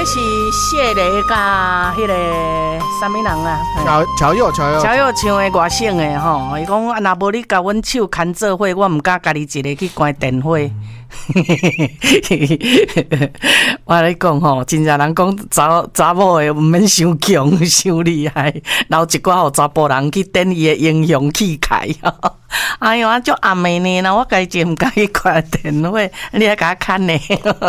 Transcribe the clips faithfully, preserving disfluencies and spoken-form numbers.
这是谢雷甲迄个啥物人啊？ 乔乔佑，乔佑， 乔佑唱的外省的吼，伊讲啊，若无你甲阮手牵做伙，我毋敢家己一个去关电火。我咧讲吼，真正人讲查查某的毋免伤强伤厉害，然后一寡互查甫人去点伊的英雄气概。哎呦，啊，足暗的呢，那我家己毋敢去关电火，你来甲我看呢？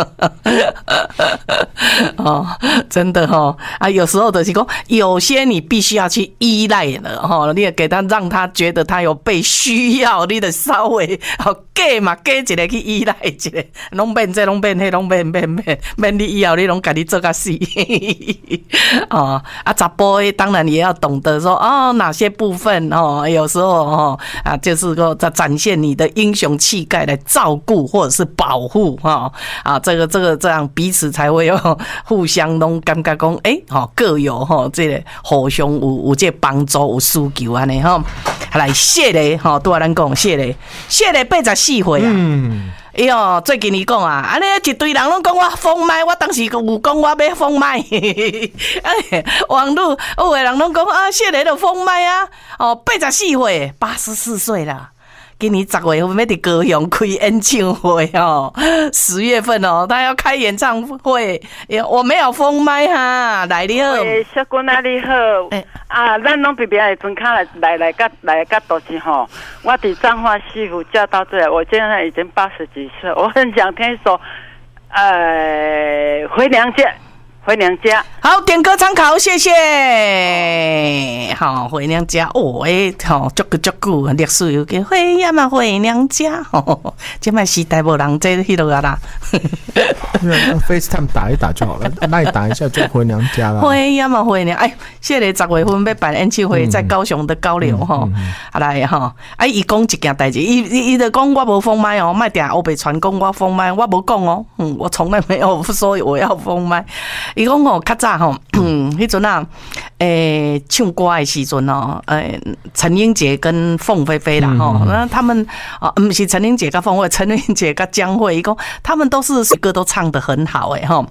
哦，真的哦，啊，有时候就是讲，有些你必须要去依赖了哈，你也给他让他觉得他有被需要，你得稍微哦，给嘛给一个去依赖一个，拢变这拢变迄拢变变变变，你以后你拢家己做甲死。哦，啊，查甫的当然也要懂得说哦，哪些部分哦，有时候哦啊，就是说在展现你的英雄气概来照顾或者是保护哈啊，这个这个这样彼此才会有互相拢感觉讲，哎、欸，吼各有吼这个互相有有这帮助有需求安尼吼。来谢嘞吼，拄仔咱讲谢嘞，谢嘞八十四岁啊。嗯。哎呦，最近你讲啊，安尼一堆人拢讲我封麦，我当时有讲我要封麦。哎，网络有个人拢讲啊，谢嘞就封麦啊，哦，八十四岁，八十四岁啦。今年十月份要伫高雄开演唱会哦，十月份哦，他要开演唱会，我没有封麦哈，来你好， 诶，小君啊你好，欸、啊，咱拢平平的分开来来来甲来甲都市吼，我伫彰化西湖嫁到这来，我现在已经八十几岁，我很想听一首，呃，回娘家。回娘家， 好，点歌参考，谢谢。好，回娘家，哦，诶，好，足久足久，历史有个回呀嘛，回娘家，哦，这摆时代无人这迄落啊啦。 FaceTime 打一打就好了，那你打一下就回娘家了。 回呀嘛，回娘，哎，谢个十月份要办演唱会，在高雄的高流哈，啊来哈，啊，伊讲一件代志，伊伊伊就讲我无封麦哦，卖定欧北传讲我封麦，我无讲哦，嗯，我从来没有说我要封麦。伊讲吼，较早吼，迄阵啊，诶、欸，唱歌的时阵哦，诶、欸，陈英杰跟凤飞飞啦吼，那、嗯、他们啊，不是陈英杰跟凤飞，陈英杰跟江蕙，伊讲他们都是歌都唱得很好诶吼，